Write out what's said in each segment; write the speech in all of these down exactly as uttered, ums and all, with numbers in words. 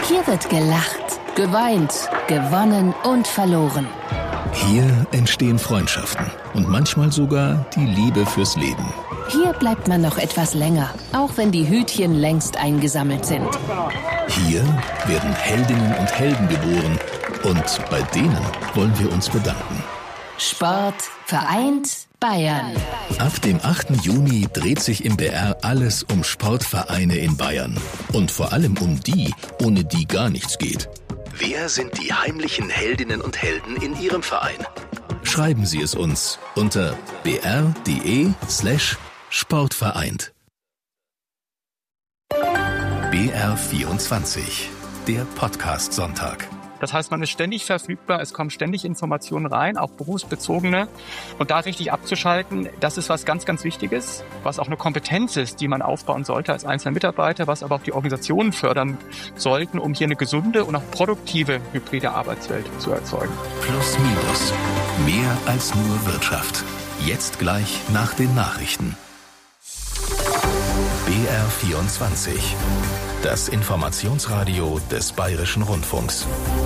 Hier wird gelacht, geweint, gewonnen und verloren. Hier entstehen Freundschaften und manchmal sogar die Liebe fürs Leben. Hier bleibt man noch etwas länger, auch wenn die Hütchen längst eingesammelt sind. Hier werden Heldinnen und Helden geboren und bei denen wollen wir uns bedanken. Sport vereint Bayern. Ab dem achten Juni dreht sich im B R alles um Sportvereine in Bayern. Und vor allem um die, ohne die gar nichts geht. Wer sind die heimlichen Heldinnen und Helden in Ihrem Verein? Schreiben Sie es uns unter br.de slash sportvereint. B R vierundzwanzig, der Podcast-Sonntag. Das heißt, man ist ständig verfügbar, es kommen ständig Informationen rein, auch berufsbezogene. Und da richtig abzuschalten, das ist was ganz, ganz Wichtiges, was auch eine Kompetenz ist, die man aufbauen sollte als einzelner Mitarbeiter, was aber auch die Organisationen fördern sollten, um hier eine gesunde und auch produktive hybride Arbeitswelt zu erzeugen. Plus Minus. Mehr als nur Wirtschaft. Jetzt gleich nach den Nachrichten. B R vierundzwanzig. Das Informationsradio des Bayerischen Rundfunks.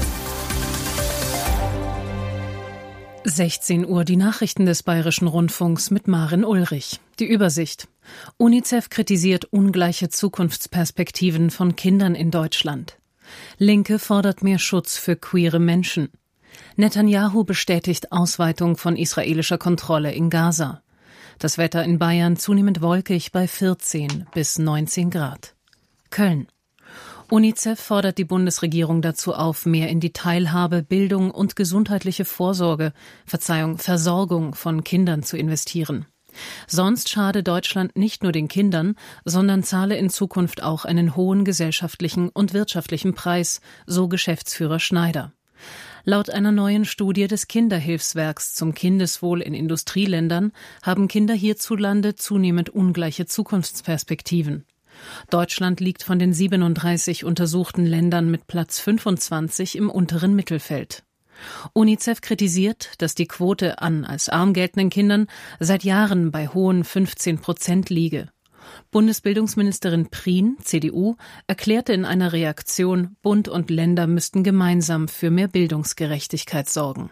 sechzehn Uhr die Nachrichten des Bayerischen Rundfunks mit Maren Ulrich. Die Übersicht. UNICEF kritisiert ungleiche Zukunftsperspektiven von Kindern in Deutschland. Linke fordert mehr Schutz für queere Menschen. Netanyahu bestätigt Ausweitung von israelischer Kontrolle in Gaza. Das Wetter in Bayern zunehmend wolkig bei vierzehn bis neunzehn Grad. Köln. UNICEF fordert die Bundesregierung dazu auf, mehr in die Teilhabe, Bildung und gesundheitliche Vorsorge, Verzeihung, Versorgung von Kindern zu investieren. Sonst schade Deutschland nicht nur den Kindern, sondern zahle in Zukunft auch einen hohen gesellschaftlichen und wirtschaftlichen Preis, so Geschäftsführer Schneider. Laut einer neuen Studie des Kinderhilfswerks zum Kindeswohl in Industrieländern haben Kinder hierzulande zunehmend ungleiche Zukunftsperspektiven. Deutschland liegt von den siebenunddreißig untersuchten Ländern mit Platz fünfundzwanzig im unteren Mittelfeld. UNICEF kritisiert, dass die Quote an als arm geltenden Kindern seit Jahren bei hohen fünfzehn Prozent liege. Bundesbildungsministerin Prien, C D U, erklärte in einer Reaktion, Bund und Länder müssten gemeinsam für mehr Bildungsgerechtigkeit sorgen.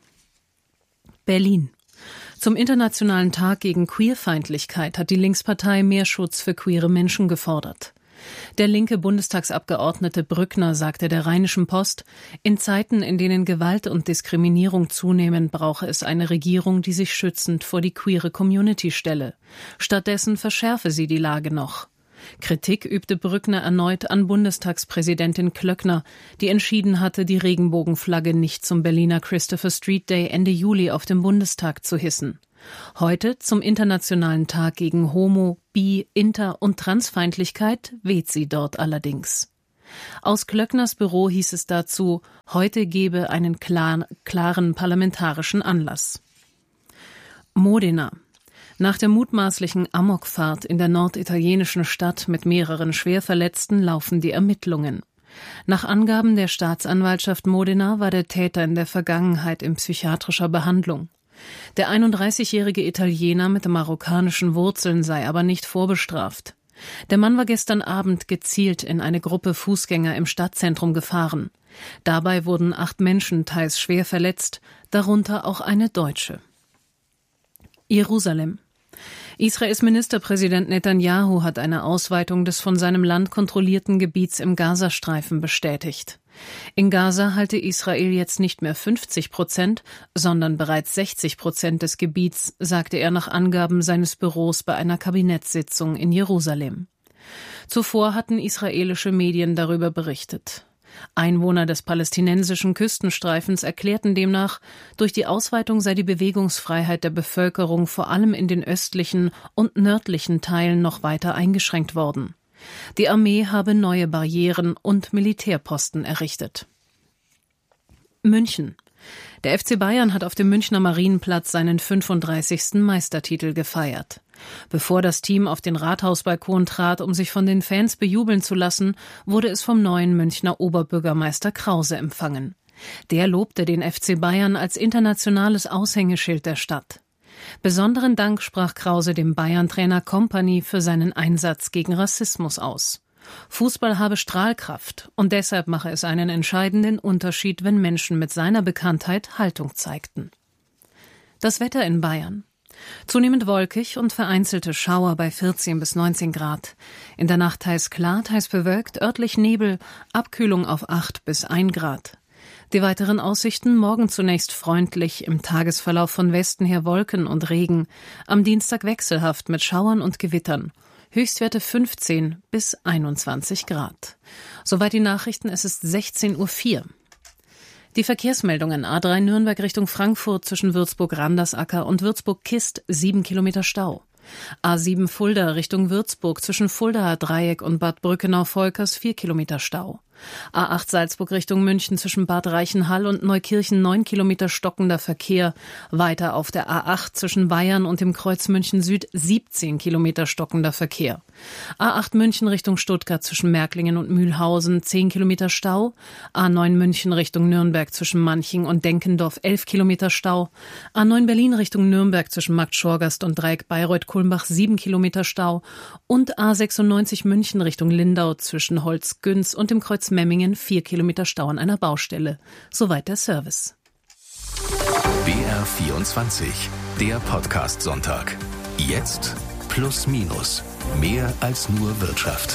Berlin. Zum Internationalen Tag gegen Queerfeindlichkeit hat die Linkspartei mehr Schutz für queere Menschen gefordert. Der linke Bundestagsabgeordnete Brückner sagte der Rheinischen Post, in Zeiten, in denen Gewalt und Diskriminierung zunehmen, brauche es eine Regierung, die sich schützend vor die queere Community stelle. Stattdessen verschärfe sie die Lage noch. Kritik übte Brückner erneut an Bundestagspräsidentin Klöckner, die entschieden hatte, die Regenbogenflagge nicht zum Berliner Christopher Street Day Ende Juli auf dem Bundestag zu hissen. Heute, zum Internationalen Tag gegen Homo-, Bi-, Inter- und Transfeindlichkeit, weht sie dort allerdings. Aus Klöckners Büro hieß es dazu, heute gebe einen klar, klaren parlamentarischen Anlass. Modena. Nach der mutmaßlichen Amokfahrt in der norditalienischen Stadt mit mehreren Schwerverletzten laufen die Ermittlungen. Nach Angaben der Staatsanwaltschaft Modena war der Täter in der Vergangenheit in psychiatrischer Behandlung. Der einunddreißigjährige Italiener mit marokkanischen Wurzeln sei aber nicht vorbestraft. Der Mann war gestern Abend gezielt in eine Gruppe Fußgänger im Stadtzentrum gefahren. Dabei wurden acht Menschen teils schwer verletzt, darunter auch eine Deutsche. Jerusalem. Israels Ministerpräsident Netanyahu hat eine Ausweitung des von seinem Land kontrollierten Gebiets im Gazastreifen bestätigt. In Gaza halte Israel jetzt nicht mehr fünfzig Prozent, sondern bereits sechzig Prozent des Gebiets, sagte er nach Angaben seines Büros bei einer Kabinettssitzung in Jerusalem. Zuvor hatten israelische Medien darüber berichtet. Einwohner des palästinensischen Küstenstreifens erklärten demnach, durch die Ausweitung sei die Bewegungsfreiheit der Bevölkerung vor allem in den östlichen und nördlichen Teilen noch weiter eingeschränkt worden. Die Armee habe neue Barrieren und Militärposten errichtet. München. Der F C Bayern hat auf dem Münchner Marienplatz seinen fünfunddreißigsten Meistertitel gefeiert. Bevor das Team auf den Rathausbalkon trat, um sich von den Fans bejubeln zu lassen, wurde es vom neuen Münchner Oberbürgermeister Krause empfangen. Der lobte den F C Bayern als internationales Aushängeschild der Stadt. Besonderen Dank sprach Krause dem Bayern-Trainer Kompany für seinen Einsatz gegen Rassismus aus. Fußball habe Strahlkraft und deshalb mache es einen entscheidenden Unterschied, wenn Menschen mit seiner Bekanntheit Haltung zeigten. Das Wetter in Bayern. Zunehmend wolkig und vereinzelte Schauer bei vierzehn bis neunzehn Grad. In der Nacht teils klar, teils bewölkt, örtlich Nebel, Abkühlung auf acht bis ein Grad. Die weiteren Aussichten: morgen zunächst freundlich, im Tagesverlauf von Westen her Wolken und Regen, am Dienstag wechselhaft mit Schauern und Gewittern. Höchstwerte fünfzehn bis einundzwanzig Grad. Soweit die Nachrichten, es ist sechzehn Uhr vier. Die Verkehrsmeldungen: A drei Nürnberg Richtung Frankfurt zwischen Würzburg-Randersacker und Würzburg-Kist, sieben Kilometer Stau. A sieben Fulda Richtung Würzburg zwischen Fuldaer Dreieck und Bad Brückenau-Volkers, vier Kilometer Stau. A acht Salzburg Richtung München zwischen Bad Reichenhall und Neukirchen, neun Kilometer stockender Verkehr. Weiter auf der A acht zwischen Bayern und dem Kreuz München Süd, siebzehn Kilometer stockender Verkehr. A acht München Richtung Stuttgart zwischen Märklingen und Mühlhausen, zehn Kilometer Stau. A neun München Richtung Nürnberg zwischen Manching und Denkendorf, elf Kilometer Stau. A neun Berlin Richtung Nürnberg zwischen Marktschorgast und Dreieck Bayreuth-Kulmbach, sieben Kilometer Stau. Und A sechsundneunzig München Richtung Lindau zwischen Holzgünz und dem Kreuz Memmingen, vier Kilometer Stau an einer Baustelle. Soweit der Service. B R vierundzwanzig, der Podcast-Sonntag. Jetzt plus minus. Mehr als nur Wirtschaft.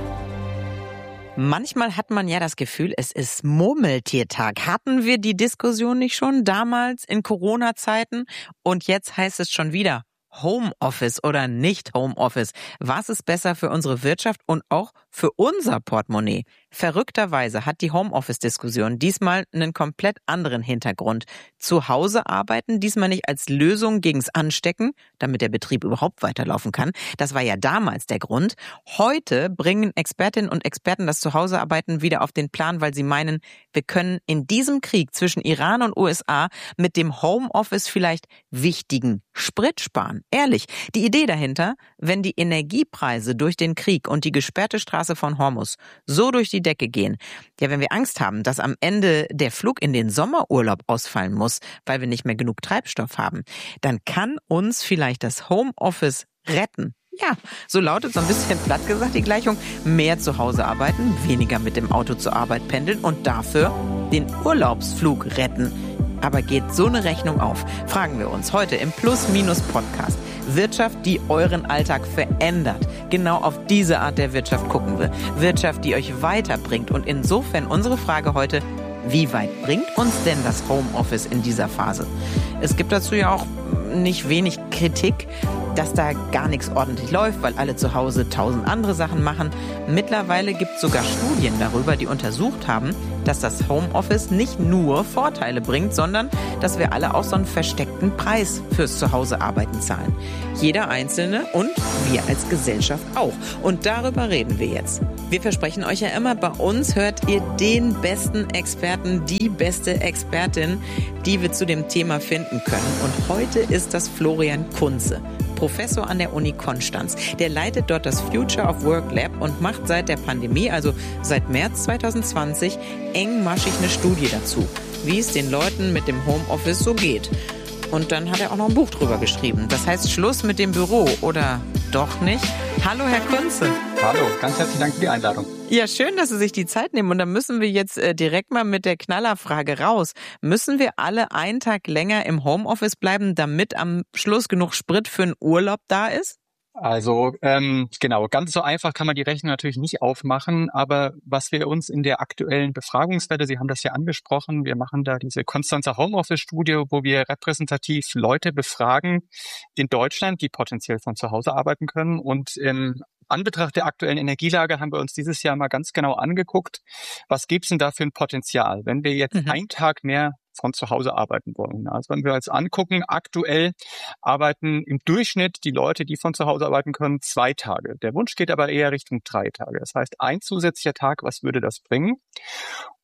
Manchmal hat man ja das Gefühl, es ist Murmeltiertag. Hatten wir die Diskussion nicht schon damals in Corona-Zeiten? Und jetzt heißt es schon wieder Homeoffice oder nicht Homeoffice. Was ist besser für unsere Wirtschaft und auch für unser Portemonnaie? Verrückterweise hat die Homeoffice-Diskussion diesmal einen komplett anderen Hintergrund. Zu Hause arbeiten, diesmal nicht als Lösung gegens Anstecken, damit der Betrieb überhaupt weiterlaufen kann. Das war ja damals der Grund. Heute bringen Expertinnen und Experten das Zuhausearbeiten wieder auf den Plan, weil sie meinen, wir können in diesem Krieg zwischen Iran und U S A mit dem Homeoffice vielleicht wichtigen Sprit sparen. Ehrlich, die Idee dahinter: wenn die Energiepreise durch den Krieg und die gesperrte Straße von Hormuz so durch die Decke gehen, ja, wenn wir Angst haben, dass am Ende der Flug in den Sommerurlaub ausfallen muss, weil wir nicht mehr genug Treibstoff haben, dann kann uns vielleicht das Homeoffice retten. Ja, so lautet so ein bisschen platt gesagt die Gleichung: mehr zu Hause arbeiten, weniger mit dem Auto zur Arbeit pendeln und dafür den Urlaubsflug retten. Aber geht so eine Rechnung auf? Fragen wir uns heute im Plus-Minus-Podcast. Wirtschaft, die euren Alltag verändert. Genau auf diese Art der Wirtschaft gucken wir. Wirtschaft, die euch weiterbringt. Und insofern unsere Frage heute: Wie weit bringt uns denn das Homeoffice in dieser Phase? Es gibt dazu ja auch nicht wenig Kritik, dass da gar nichts ordentlich läuft, weil alle zu Hause tausend andere Sachen machen. Mittlerweile gibt es sogar Studien darüber, die untersucht haben, dass das Homeoffice nicht nur Vorteile bringt, sondern dass wir alle auch so einen versteckten Preis fürs Zuhausearbeiten zahlen. Jeder Einzelne und wir als Gesellschaft auch. Und darüber reden wir jetzt. Wir versprechen euch ja immer, bei uns hört ihr den besten Experten, die beste Expertin, die wir zu dem Thema finden können. Und heute ist das Florian Kunze, Professor an der Uni Konstanz. Der leitet dort das Future of Work Lab und macht seit der Pandemie, also seit März zwanzig zwanzig, engmaschig eine Studie dazu, wie es den Leuten mit dem Homeoffice so geht. Und dann hat er auch noch ein Buch drüber geschrieben. Das heißt Schluss mit dem Büro, oder doch nicht? Hallo, Herr Kunze. Hallo, ganz herzlichen Dank für die Einladung. Ja, schön, dass Sie sich die Zeit nehmen. Und dann müssen wir jetzt äh, direkt mal mit der Knallerfrage raus. Müssen wir alle einen Tag länger im Homeoffice bleiben, damit am Schluss genug Sprit für einen Urlaub da ist? Also ähm, genau, ganz so einfach kann man die Rechnung natürlich nicht aufmachen, aber was wir uns in der aktuellen Befragungswelle, Sie haben das ja angesprochen, wir machen da diese Konstanzer Homeoffice-Studie, wo wir repräsentativ Leute befragen in Deutschland, die potenziell von zu Hause arbeiten können, und im Anbetracht der aktuellen Energielage haben wir uns dieses Jahr mal ganz genau angeguckt, was gibt's denn da für ein Potenzial, wenn wir jetzt mhm. einen Tag mehr von zu Hause arbeiten wollen. Also wenn wir uns angucken, aktuell arbeiten im Durchschnitt die Leute, die von zu Hause arbeiten können, zwei Tage. Der Wunsch geht aber eher Richtung drei Tage. Das heißt, ein zusätzlicher Tag, was würde das bringen?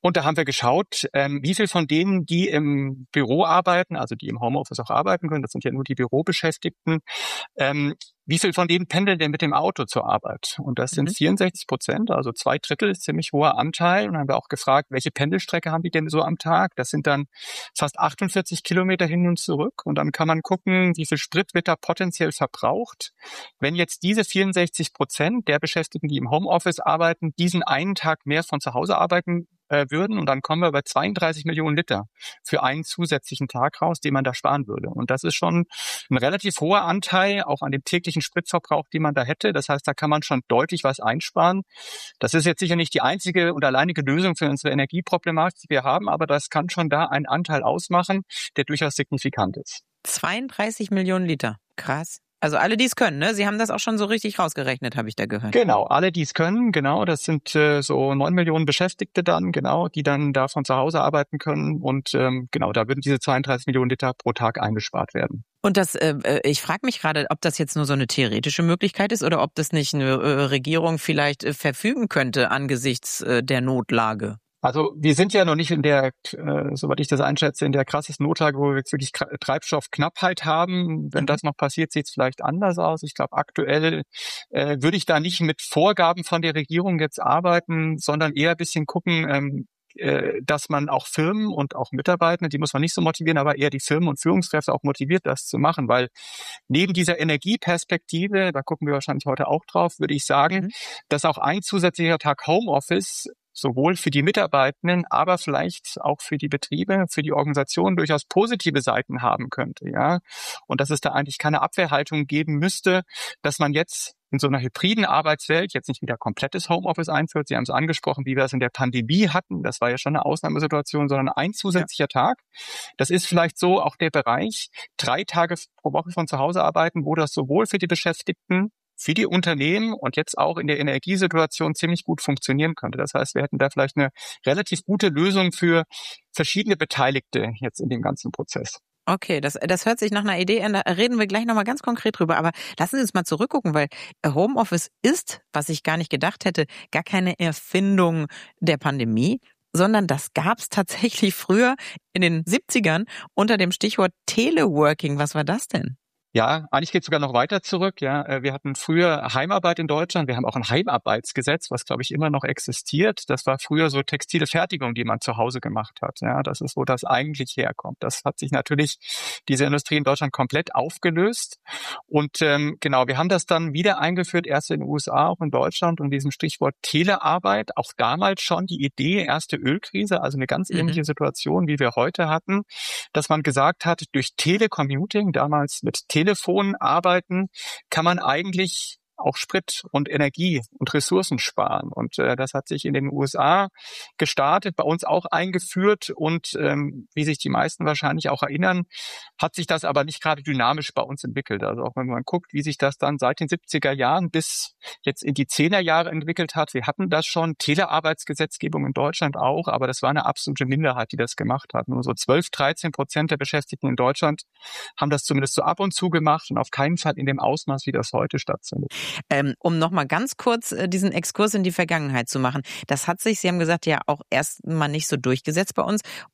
Und da haben wir geschaut, ähm, wie viel von denen, die im Büro arbeiten, also die im Homeoffice auch arbeiten können, das sind ja nur die Bürobeschäftigten, ähm, wie viel von denen pendeln denn mit dem Auto zur Arbeit? Und das sind mhm. vierundsechzig Prozent, also zwei Drittel, ist ziemlich hoher Anteil. Und dann haben wir auch gefragt, welche Pendelstrecke haben die denn so am Tag? Das sind dann fast achtundvierzig Kilometer hin und zurück. Und dann kann man gucken, wie viel Sprit wird da potenziell verbraucht. Wenn jetzt diese vierundsechzig Prozent der Beschäftigten, die im Homeoffice arbeiten, diesen einen Tag mehr von zu Hause arbeiten äh, würden, und dann kommen wir bei zweiunddreißig Millionen Liter für einen zusätzlichen Tag raus, den man da sparen würde. Und das ist schon ein relativ hoher Anteil, auch an dem täglichen Spritverbrauch, den man da hätte. Das heißt, da kann man schon deutlich was einsparen. Das ist jetzt sicher nicht die einzige und alleinige Lösung für unsere Energieproblematik, die wir haben, aber das kann schon da einen Anteil ausmachen, der durchaus signifikant ist. zweiunddreißig Millionen Liter. Krass. Also alle, die es können, ne? Sie haben das auch schon so richtig rausgerechnet, habe ich da gehört. Genau, alle, die es können, genau. Das sind äh, so neun Millionen Beschäftigte dann, genau, die dann da von zu Hause arbeiten können. Und ähm, genau, da würden diese zweiunddreißig Millionen Liter pro Tag eingespart werden. Und das, äh, ich frage mich gerade, ob das jetzt nur so eine theoretische Möglichkeit ist oder ob das nicht eine äh, Regierung vielleicht äh, verfügen könnte angesichts äh, der Notlage. Also wir sind ja noch nicht in der, äh, soweit ich das einschätze, in der krassesten Notlage, wo wir jetzt wirklich Treibstoffknappheit haben. Wenn das noch passiert, sieht es vielleicht anders aus. Ich glaube, aktuell äh, würde ich da nicht mit Vorgaben von der Regierung jetzt arbeiten, sondern eher ein bisschen gucken, ähm, äh, dass man auch Firmen und auch Mitarbeitende, die muss man nicht so motivieren, aber eher die Firmen und Führungskräfte auch motiviert, das zu machen. Weil neben dieser Energieperspektive, da gucken wir wahrscheinlich heute auch drauf, würde ich sagen, mhm. dass auch ein zusätzlicher Tag Homeoffice sowohl für die Mitarbeitenden, aber vielleicht auch für die Betriebe, für die Organisationen durchaus positive Seiten haben könnte, ja. Und dass es da eigentlich keine Abwehrhaltung geben müsste, dass man jetzt in so einer hybriden Arbeitswelt jetzt nicht wieder komplettes Homeoffice einführt. Sie haben es angesprochen, wie wir es in der Pandemie hatten. Das war ja schon eine Ausnahmesituation, sondern ein zusätzlicher ja. Tag. Das ist vielleicht so auch der Bereich, drei Tage pro Woche von zu Hause arbeiten, wo das sowohl für die Beschäftigten, für die Unternehmen und jetzt auch in der Energiesituation ziemlich gut funktionieren könnte. Das heißt, wir hätten da vielleicht eine relativ gute Lösung für verschiedene Beteiligte jetzt in dem ganzen Prozess. Okay, das, das hört sich nach einer Idee an, da reden wir gleich nochmal ganz konkret drüber. Aber lassen Sie uns mal zurückgucken, weil Homeoffice ist, was ich gar nicht gedacht hätte, gar keine Erfindung der Pandemie, sondern das gab es tatsächlich früher in den siebzigern unter dem Stichwort Teleworking. Was war das denn? Ja, eigentlich geht es sogar noch weiter zurück. Ja, wir hatten früher Heimarbeit in Deutschland. Wir haben auch ein Heimarbeitsgesetz, was, glaube ich, immer noch existiert. Das war früher so textile Fertigung, die man zu Hause gemacht hat. Ja, das ist, wo das eigentlich herkommt. Das hat sich natürlich, diese Industrie in Deutschland komplett aufgelöst. Und ähm, genau, wir haben das dann wieder eingeführt, erst in den U S A, auch in Deutschland, und diesem Stichwort Telearbeit. Auch damals schon die Idee, erste Ölkrise, also eine ganz ähnliche mhm. Situation, wie wir heute hatten, dass man gesagt hat, durch Telecommuting, damals mit Tele Telefon arbeiten, kann man eigentlich auch Sprit und Energie und Ressourcen sparen. Und äh, das hat sich in den U S A gestartet, bei uns auch eingeführt. Und ähm, wie sich die meisten wahrscheinlich auch erinnern, hat sich das aber nicht gerade dynamisch bei uns entwickelt. Also auch wenn man guckt, wie sich das dann seit den siebziger Jahren bis jetzt in die zehner Jahre entwickelt hat. Wir hatten das schon, Telearbeitsgesetzgebung in Deutschland auch, aber das war eine absolute Minderheit, die das gemacht hat. Nur so zwölf, dreizehn Prozent der Beschäftigten in Deutschland haben das zumindest so ab und zu gemacht und auf keinen Fall in dem Ausmaß, wie das heute stattfindet. Ähm, um nochmal ganz kurz äh, diesen Exkurs in die Vergangenheit zu machen. Das hat sich, Sie haben gesagt, ja auch erst mal nicht so durchgesetzt bei uns.